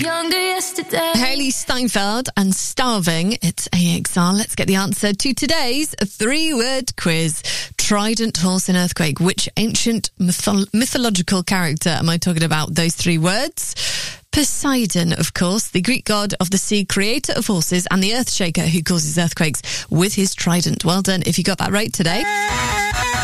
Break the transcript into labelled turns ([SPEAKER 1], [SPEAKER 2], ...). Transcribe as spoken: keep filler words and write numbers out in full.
[SPEAKER 1] Younger yesterday.
[SPEAKER 2] Hayley Steinfeld and Starving. It's A X R. Let's get the answer to today's three-word quiz. Trident, horse and earthquake. Which ancient mytho- mythological character am I talking about? Those three words. Poseidon, of course, the Greek god of the sea, creator of horses, and the earth shaker who causes earthquakes with his trident. Well done if you got that right today.